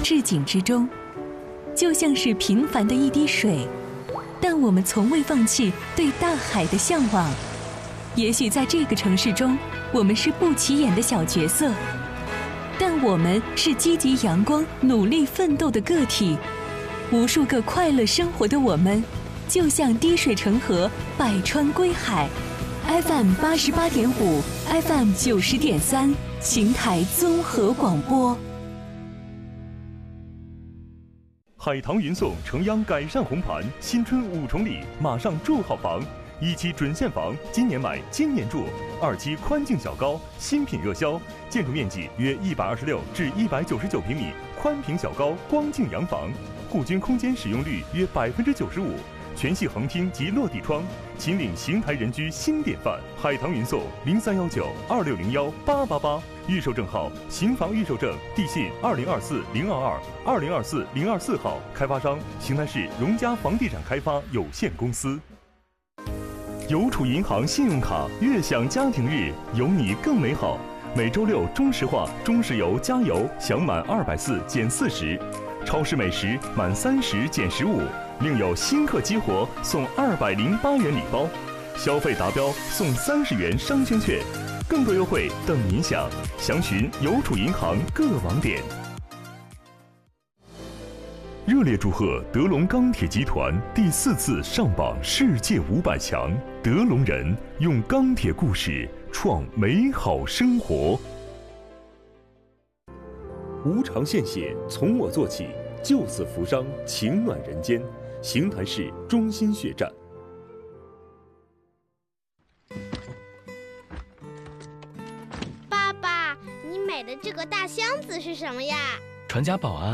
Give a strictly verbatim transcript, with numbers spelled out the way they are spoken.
至景之中，就像是平凡的一滴水，但我们从未放弃对大海的向往。也许在这个城市中，我们是不起眼的小角色，但我们是积极阳光、努力奋斗的个体。无数个快乐生活的我们，就像滴水成河，百川归海。F M 八十八点五 ，F M 九十点三，邢台综合广播。 海棠云颂城央改善红盘，新春五重礼，马上住好房。一期准现房，今年买，今年住；二期宽净小高，新品热销，建筑面积约一百二十六至一百九十九平米，宽平小高，光净洋房，户均空间使用率约百分之九十五，全系横厅及落地窗，秦岭邢台人居新典范。海棠云颂零三幺九二六零幺八八八，预售证号邢房预售证，地信二零二四零二二二零二四零二四号，开发商邢台市荣家房地产开发有限公司。邮储银行信用卡悦享家庭日，有你更美好。每周六中石化、中石油加油享满二百四减四十，超市美食满三十减十五，另有新客激活送二百零八元礼包，消费达标送三十元商圈券，更多优惠等您享。详询邮储银行各网点。热烈祝贺德龙钢铁集团第四次上榜世界五百强，德龙人用钢铁故事创美好生活。无偿献血，从我做起，救死扶伤，情暖人间。邢台市中心血站。 爸爸，你买的这个大箱子是什么呀？ 传家宝啊。